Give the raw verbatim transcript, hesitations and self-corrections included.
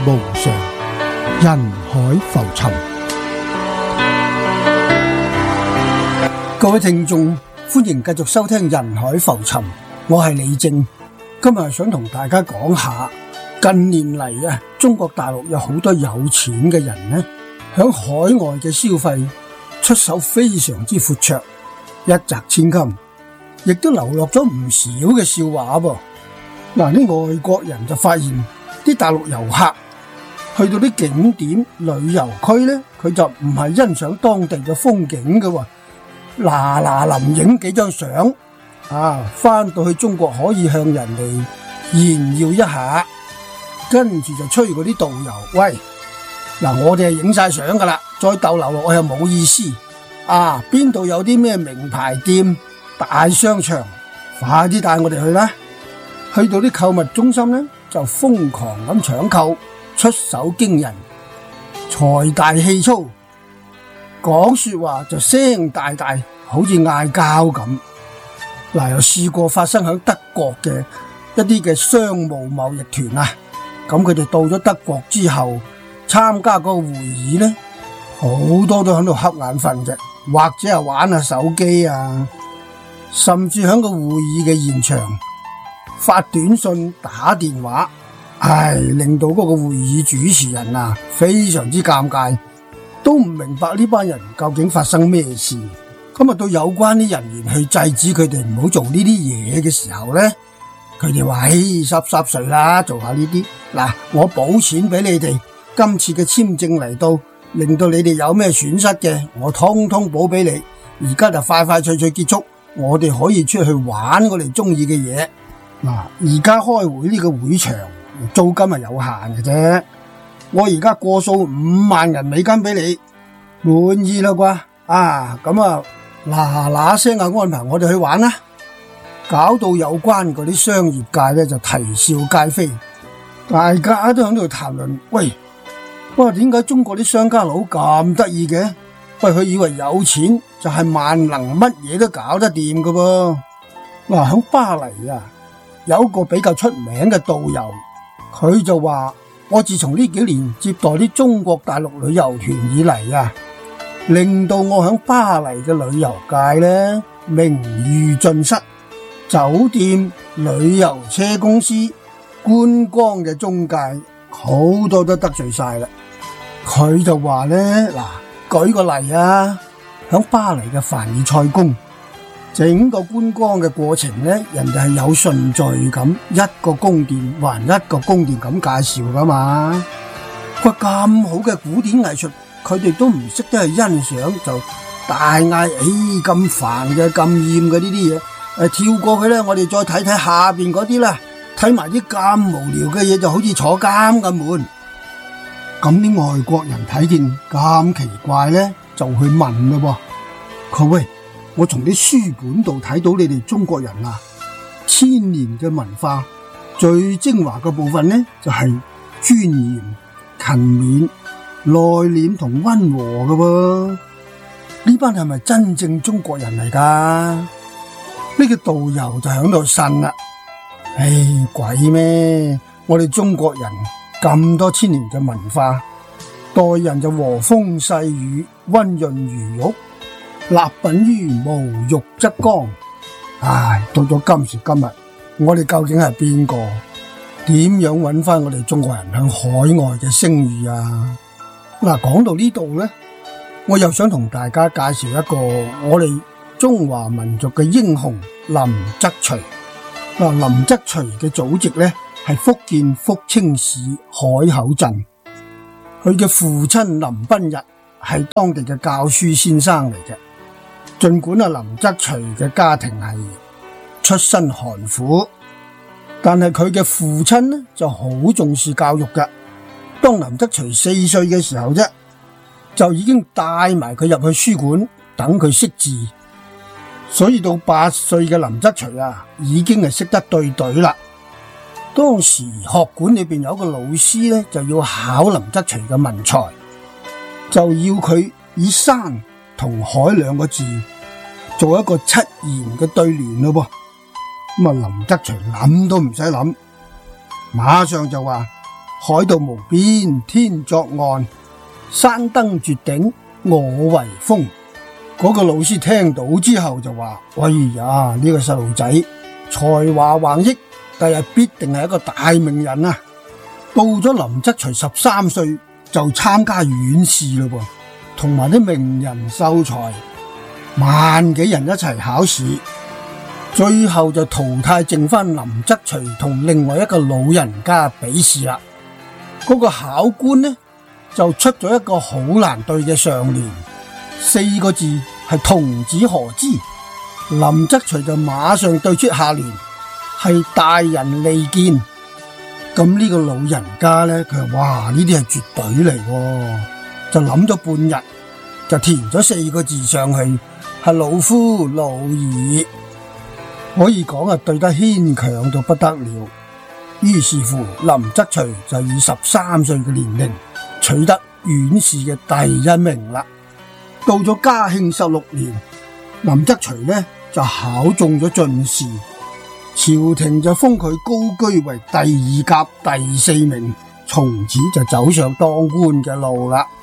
無常，人海浮沉。各位聽眾，歡迎繼續收聽人海浮沉，我係李正。今日想同大家講下，近年嚟啊，中國大陸有好多有錢嘅人呢，響海外嘅消費出手非常之闊綽，一擲千金，亦都流落咗唔少嘅笑話噃。嗱，啲外國人就發現啲大陸遊客去到啲景點旅遊區呢，佢就唔係欣賞當地嘅風景嘅，嗱嗱臨影幾張相啊，翻到去中國可以向人哋炫耀一下，跟住就催嗰啲導遊，喂，嗱，我哋係影晒相噶啦，再逗留落去又冇意思啊！邊度有啲咩名牌店、大商場，快啲帶我哋去啦！去到啲購物中心呢，就瘋狂咁搶購，出手驚人，財大氣粗，講說話就聲大大，好似嗌交咁。嗱，又試過發生喺德國嘅一啲嘅商務貿易團啊，咁佢哋到咗德國之後參加嗰個會議呢，好多都喺度瞌眼瞓嘅，或者係玩下手機啊，甚至喺個會議嘅現場發短信打電話，唉，令到嗰個會議主持人啊非常之尷尬，都唔明白呢班人究竟發生咩事。咁啊，到有關啲人員去制止佢哋唔好做呢啲嘢嘅時候呢，佢哋話：唉，濕濕碎啦，做下呢啲。嗱，我補錢俾你哋，今次嘅簽證嚟到，令到你哋有咩損失嘅，我通通補俾你。而家就快快脆脆結束，我哋可以出去玩我哋中意嘅嘢。嗱，而家開會呢個會場租金係有限嘅啫，我而家過數五萬人美金俾你，滿意啦啩？啊，咁啊嗱嗱聲啊安排我哋去玩啦，搞到有關嗰啲商業界咧就啼笑皆非，大家都喺度談論，喂，哇，點解中國啲商家佬咁得意嘅？喂，佢以為有錢就係萬能，乜嘢都搞得掂噶噃。嗱，響巴黎啊，有一個比較出名嘅導遊，佢就話：我自從呢幾年接待啲中國大陸旅遊團以嚟啊，令到我響巴黎嘅旅遊界呢名譽盡失，酒店、旅遊車公司、觀光嘅中介好多都得罪晒啦。佢就話呢，嗱，舉個例啊，響巴黎嘅凡爾賽宮，整個觀光嘅過程呢，人哋係有順序咁，一個宮殿還一個宮殿咁介紹噶嘛。佢咁好嘅古典藝術，佢哋都唔識得去欣賞，就大嗌：唉，咁煩嘅，咁厭嘅呢啲嘢，誒，跳過去咧，我哋再睇睇下邊嗰啲啦，睇埋啲咁無聊嘅嘢，就好似坐監咁悶。咁啲外國人睇見咁奇怪咧，就去問咯噃，佢喂，我從啲書本度睇到你哋中國人啊，千年嘅文化最精華嘅部分呢，就係尊嚴、勤勉、內斂同溫和嘅噃。呢班係咪真正中國人嚟噶？呢個導遊就喺度呻啦，唉，鬼咩？我哋中國人咁多千年嘅文化，待人就和風細雨、溫潤如玉，立品於無欲則剛。唉，到咗今時今日，我哋究竟係邊個？點樣揾翻我哋中國人向海外嘅聲譽啊？嗱，講到呢度呢，我又想同大家介紹一個我哋中華民族嘅英雄林則徐。嗱，林則徐嘅祖籍呢係福建福清市海口鎮，佢嘅父親林彬日係當地嘅教書先生嚟嘅。盡管啊林則徐嘅家庭係出身寒苦，但係佢嘅父親呢就好重視教育嘅。當林則徐四歲嘅時候啫，就已經帶埋佢入去書館等佢識字，所以到八歲嘅林則徐啊，已經係識得對對啦。當時學館裏邊有一個老師呢，就要考林則徐嘅文才，就要佢以山同海兩個字做一個七言嘅對聯咯噃。咁啊林則徐諗都唔使諗，馬上就話海道無邊天作岸，山登絕頂我為峰。嗰個老師聽到之後就話：喂呀，呢個細路仔才華橫溢，第日必定係一個大名人啊！到咗林則徐十三歲就參加院試咯噃，同埋啲名人秀才萬幾人一齊考試，最後就淘汰剩翻林則徐同另外一個老人家比試啦。嗰個考官呢就出咗一個好難對嘅上聯，四個字係童子何知。林則徐就馬上對出下聯係大人利見。咁呢個老人家呢，佢話哇，呢啲係絕對嚟，就諗咗半日就填咗四個字上去，係老夫老矣，可以講啊對得牽強到不得了。於是乎林則徐就以十三歲嘅年齡取得院試嘅第一名啦。到咗嘉慶十六年，林則徐呢就考中咗進士，朝廷就封佢高居為第二甲第四名，從此就走上當官嘅路啦。